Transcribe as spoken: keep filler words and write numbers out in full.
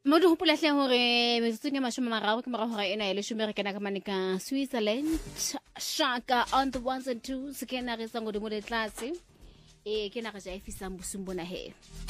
mo di hopola hle hore metsotso ke mashome mararo ke morao hore ena e leshome re kena ka mane ka Switzerland Shaka on the ones and twos ke na re sa ngodimo le tlase e ke na ga ja e fisang bosumbona he